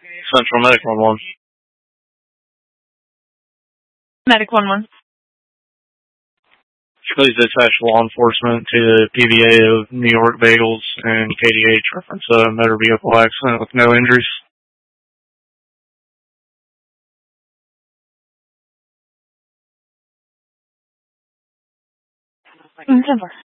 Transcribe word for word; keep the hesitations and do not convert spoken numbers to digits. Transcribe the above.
Central Medic one one. Medic one one. Please dispatch law enforcement to the P B A of New York Bagels and K D H reference a motor vehicle accident with no injuries. December.